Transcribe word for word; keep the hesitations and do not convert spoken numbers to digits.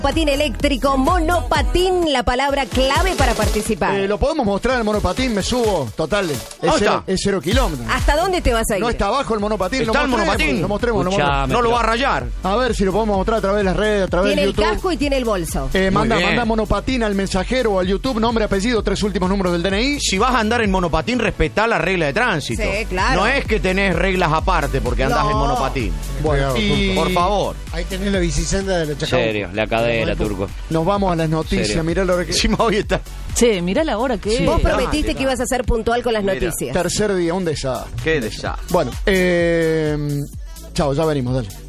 Patín eléctrico, monopatín, la palabra clave para participar. Eh, ¿Lo podemos mostrar el monopatín? Me subo, total. Es, cero, es cero kilómetros. ¿Hasta dónde te vas a ir? No está abajo el monopatín. Está el monopatín. Lo mostremos, lo mostremos. No lo va a rayar. A ver si lo podemos mostrar a través de las redes, a través tiene de YouTube. Tiene el casco y tiene el bolso. Eh, manda, manda monopatín al mensajero o al YouTube, nombre, apellido, tres últimos números del D N I. Si vas a andar en monopatín, respetá la regla de tránsito. Sí, claro. No es que tenés reglas aparte porque andás no. en monopatín. Bueno, y... por favor. Ahí tenés la bicisenda de la Chacabuco. Serio, la cadera, Turco. Nos vamos a las noticias, mirá lo que... Sí, hoy está. Che, mirá la hora que sí, es. Vos prometiste dale, que ibas a ser puntual con las Mira, noticias. Tercer día, un desastre. Qué desastre. Bueno, eh... chao, ya venimos, dale.